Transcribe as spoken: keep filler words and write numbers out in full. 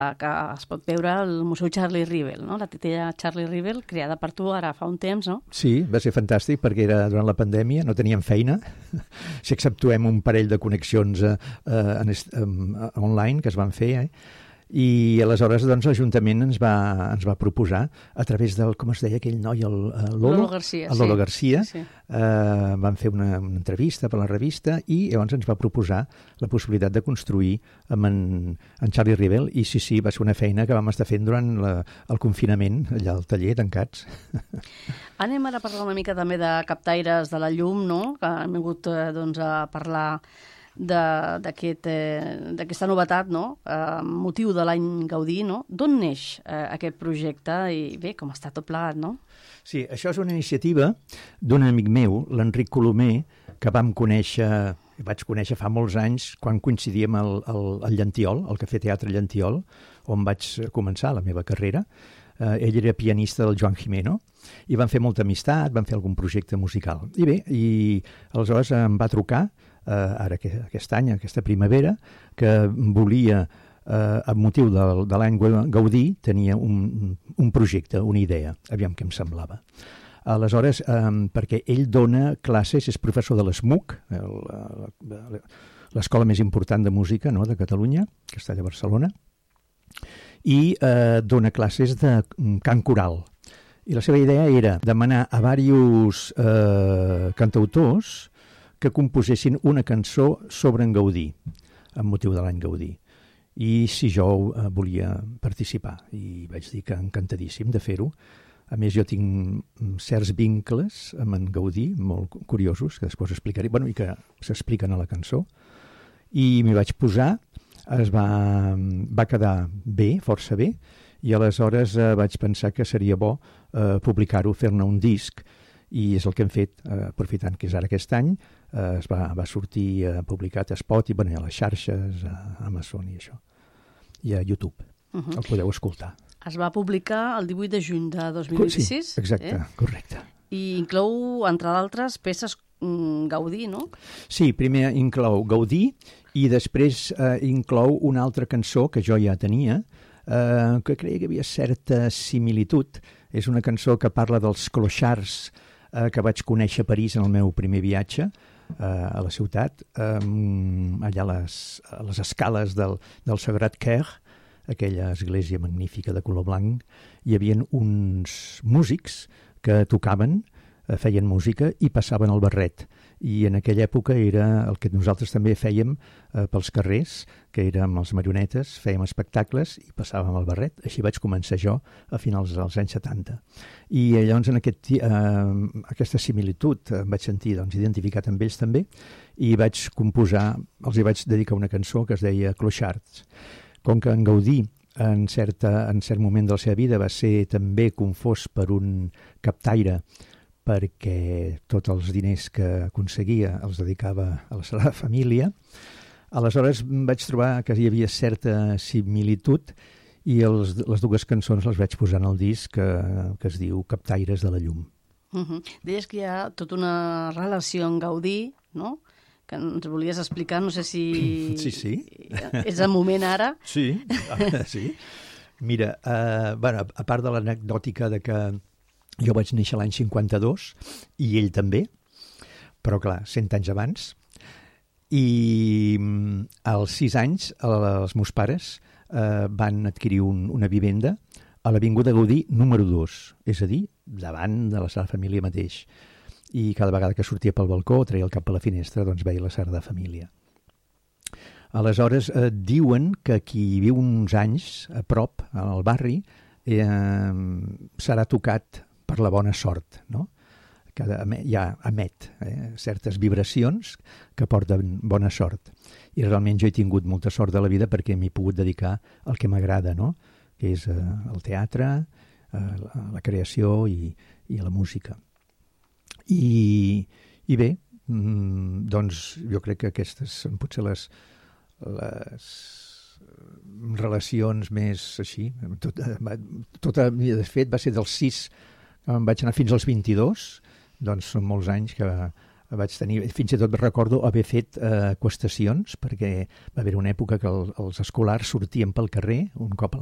que es pot veure al Museu Charlie Rivel, no? La titella Charlie Rivel, creada per tu ara fa un temps, no? Sí, va ser fantàstic perquè era durant la pandèmia, no teníem feina, si exceptuem un parell de connexions eh, eh, online que es van fer, eh? I aleshores doncs, l'Ajuntament ens va, ens va proposar, a través del, com es deia aquell noi, el, el Lolo, Lolo Garcia, el Lolo sí. Garcia, Sí. Eh, van fer una, una entrevista per la revista i llavors ens va proposar la possibilitat de construir amb en, en Charlie Rivel, i sí, sí, va ser una feina que vam estar fent durant la, el confinament, allà al taller, tancats. Anem ara a parlar una mica també de captaires de la llum, no? Que han vingut eh, doncs, a parlar d'aquesta aquest, eh, novetat, no? Eh, motiu de l'any Gaudí, no? D'on neix eh, aquest projecte i bé, com està tot plegat, no? Sí, això és una iniciativa d'un amic meu, l'Enric Colomer, que vam conèixer, vaig conèixer fa molts anys quan coincidíem al, al, al Llentiol, al Cafè Teatre Llentiol, on vaig començar la meva carrera. Eh, ell era pianista del Joan Gimeno i van fer molta amistat, van fer algun projecte musical. I bé, i aleshores em va trucar Uh, ara que, aquest any, aquesta primavera, que volia, uh, amb motiu de, de l'any Gaudí, tenia un, un projecte, una idea, aviam què em semblava. Aleshores, um, perquè ell dona classes, és professor de l'ESMUC, l'escola més important de música, no?, de Catalunya, que està allà a Barcelona, i uh, dona classes de cant coral. I la seva idea era demanar a diversos uh, cantautors que composessin una cançó sobre en Gaudí, amb motiu de l'any Gaudí. I si jo eh, volia participar, i vaig dir que encantadíssim de fer-ho. A més, jo tinc certs vincles amb en Gaudí, molt curiosos, que després explicaré, bueno, i que s'expliquen a la cançó. I m'hi vaig posar, es va, va quedar bé, força bé, i aleshores eh, vaig pensar que seria bo eh, publicar-ho, fer-ne un disc, i és el que hem fet, eh, aprofitant que és ara aquest any, eh, es va, va sortir eh, publicat a Spotify, bueno, a les xarxes, a Amazon i això, i a YouTube. Uh -huh. El podeu escoltar. Es va publicar el divuit de juny de dos mil vint-i-sis. Sí, exacte, eh? Correcte. I inclou, entre d'altres, peces mm, Gaudí, no? Sí, primer inclou Gaudí i després eh, inclou una altra cançó que jo ja tenia, eh, que creia que hi havia certa similitud. És una cançó que parla dels clochards eh, que vaig conèixer a París en el meu primer viatge eh, a la ciutat, eh, allà a les, a les escales del, del Sagrat Cœur, aquella església magnífica de color blanc. Hi havia uns músics que tocaven, eh, feien música i passaven el barret. I en aquella època era el que nosaltres també fèiem eh, pels carrers, que érem els marionetes, fèiem espectacles i passàvem el barret. Així vaig començar jo a finals dels anys setanta. I llavors en aquest, eh, aquesta similitud em vaig sentir doncs, identificat amb ells també i vaig composar, els hi vaig dedicar una cançó que es deia Clochards. Com que en Gaudí en, certa, en cert moment de la seva vida va ser també confós per un captaire perquè tots els diners que aconseguia els dedicava a la seva família. Aleshores vaig trobar que hi havia certa similitud i els, les dues cançons les vaig posar en el disc que, que es diu Captaires de la llum. Uh-huh. Deies que hi ha tota una relació en Gaudí, no?, que ens volies explicar, no sé si... Sí, sí. És el moment ara. Sí, sí. Mira, uh, bueno, a part de l'anecdòtica de que jo vaig néixer l'any cinquanta-dos i ell també, però clar, cent anys abans, i als sis anys els meus pares eh, van adquirir un, una vivenda a l'Avinguda Gaudí número dos, és a dir, davant de la Sagrada Família mateix. I cada vegada que sortia pel balcó, treia el cap a la finestra, doncs veia la Sagrada Família. Aleshores, eh, diuen que qui viu uns anys a prop, al barri, eh, serà tocat per la bona sort, no? Que ja emet eh, certes vibracions que porten bona sort. I realment jo he tingut molta sort de la vida perquè m'he pogut dedicar al que m'agrada, no?, que és eh, el teatre, eh, la, la creació i, i la música. I, i bé, mm, doncs jo crec que aquestes són potser les, les relacions més així. Tota, tota, de fet, va ser dels sis, em vaig anar fins als vint-i-dos, doncs són molts anys que vaig tenir, fins i tot recordo haver fet eh, qüestacions, perquè va haver una època que el, els escolars sortien pel carrer un cop a